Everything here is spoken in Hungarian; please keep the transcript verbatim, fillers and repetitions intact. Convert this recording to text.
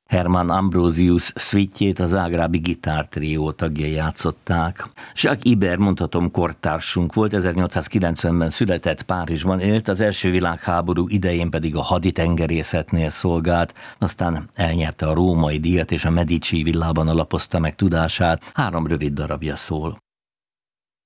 Hermann Ambrosius szvítjét a zágrábi gitártrió tagjai játszották. Jacques Ibert, mondhatom, kortársunk volt, ezernyolcszázkilencvenben született, Párizsban élt, az első világháború idején pedig a haditengerészetnél szolgált, aztán elnyerte a római díjat és a Medici villában alapozta meg tudását. Három rövid darabja szól.